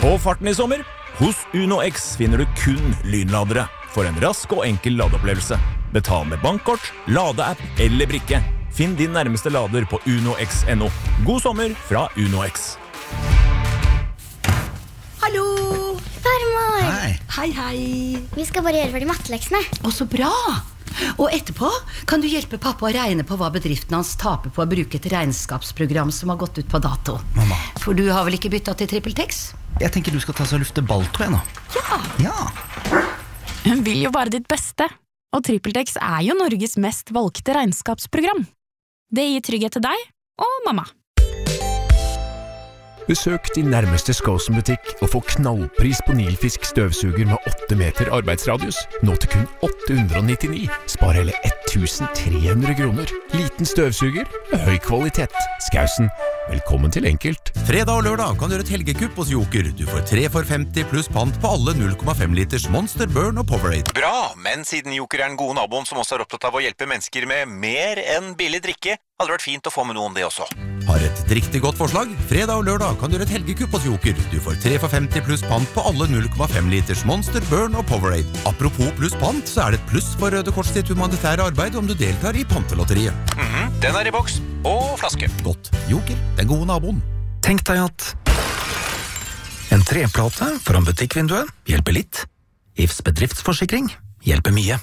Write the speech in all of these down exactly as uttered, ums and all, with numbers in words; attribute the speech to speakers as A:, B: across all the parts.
A: Få farten i sommer. Hos Uno X finner du kun lynladere for en rask og enkel ladeopplevelse. Betal med bankkort, ladeapp eller brikke. Finn din nærmeste lader på uno x punktum no. God sommer fra Uno X.
B: Hallo!
C: Farmor!
D: Hei.
B: Hei, hei.
C: Vi skal bare gjøre ferdig matteleksene.
B: Å, så bra! Og etterpå kan du hjelpe pappa å regne på hva bedriften hans taper på å bruke et regnskapsprogram som har gått ut på dato.
D: Mamma.
B: For du har vel ikke byttet til TrippelTex?
D: Jeg tenker du skal ta så lufte balltå igjen nå.
B: Ja!
D: Ja.
E: Hun vil jo bare ditt beste. Og TrippelTex er jo Norges mest valgte regnskapsprogram. Det gir trygghet til deg og mamma.
F: Besøk din nærmeste Skåsen-butikk og få knallpris på Nilfisk støvsuger med åtte meter arbeidsradius. Nå til kun åtte hundre nittini. Spar hele tusen tre hundre kroner. Liten støvsuger med høy kvalitet. Skåsen, velkommen til enkelt.
G: Fredag og lørdag kan du gjøre et helgekupp hos Joker. Du får tre for femti pluss pant på alle null komma fem liters Monster, Burn og Powerade.
H: Bra, men siden Joker er den gode naboen som også er opptatt av å hjelpe mennesker med mer enn billig drikke, hadde det vært fint å få med noen det også.
G: Har et riktig godt forslag? Fredag og lørdag kan du gjøre et helgekupp hos Joker. Du får tre for femti pluss pant på alle null komma fem liters Monster, Burn og Powerade. Apropos pluss pant, så er det et pluss for Røde Kors sitt humanitære arbeid om du deltar i pantelotteriet.
H: Mhm, den er i boks, og flaske.
G: Godt. Joker, den gode naboen.
D: Tenk deg at en treplate foran butikkvinduet hjelper litt. Ifs bedriftsforsikring hjelper mye.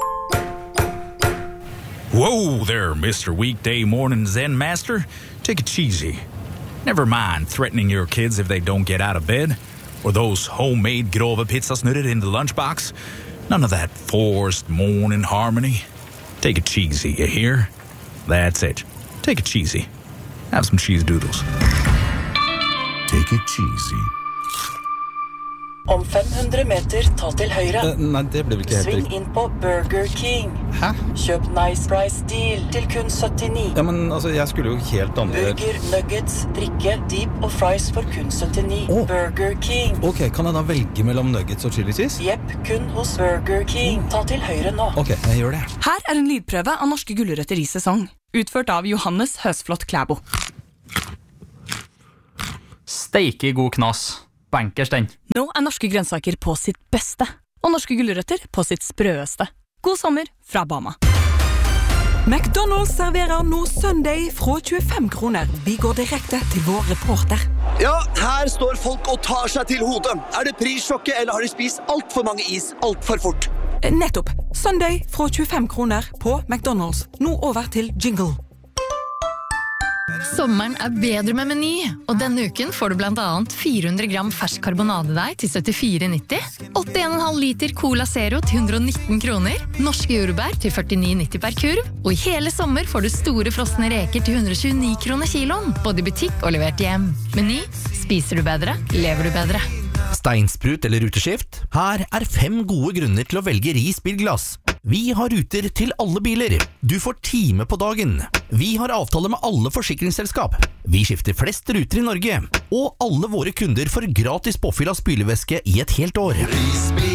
I: Whoa there, Mister Weekday Morning Zen Master. Take it cheesy. Never mind threatening your kids if they don't get out of bed, or those homemade grove pizzasnurrer in the lunchbox. None of that forced morning harmony. Take it cheesy, you hear? That's it. Take it cheesy. Have some cheese doodles.
J: Take it cheesy.
K: Om fem hundre meter, ta til høyre.
D: Uh, nei, det blir vel ikke helt
K: Sving
D: riktig.
K: inn på Burger King.
D: Hæ?
K: Kjøp Nice Price Deal til kun syttini.
D: Ja, men altså, jeg skulle jo helt andre...
K: Burger, nuggets, drikke, deep og fries for kun syttini.
D: Åh.
K: Burger King.
D: Ok, kan jeg da velge mellom nuggets og chili cheese?
K: Jepp, kun hos Burger King. Ta til høyre nå.
D: Ok, jeg gjør det.
L: Her er en lydprøve av norske gulrøtter i sesong, utført av Johannes Høsflot Klæbo.
M: Steike god knas. Bankers den.
L: Nå er norske grønnsaker på sitt beste, og norske gulrøtter på sitt sprøeste. God sommer fra Bama.
N: McDonald's serverer nå Sunday fra tjuefem kroner. Vi går direkte til vår reporter.
O: Ja, her står folk og tar seg til hodet. Er det prissjokket, eller har de spist alt for mange is alt for fort?
N: Nettopp. Sunday fra tjuefem kroner på McDonald's. Nå over til jingle.
P: Sommeren er bedre med Meny, og denne uken får du blant annet fire hundre gram fersk karbonadedeig til syttifire nitti, åttien komma fem liter Cola Zero til hundre og nitten kroner, norske jordbær til førtini nitti per kurv, og i hele sommer får du store frosne reker til hundre og tjueni kroner kiloen, både i butikk og levert hjem. Meny, spiser du bedre, lever du bedre.
Q: Steinsprut eller ruteskift? Her er fem gode grunner til å velge Ris bilglass. Vi har ruter til alle biler. Du får time på dagen. Vi har avtale med alle forsikringsselskap. Vi skifter flest ruter i Norge. Og alle våre kunder får gratis påfyll av spylevæske i et helt år.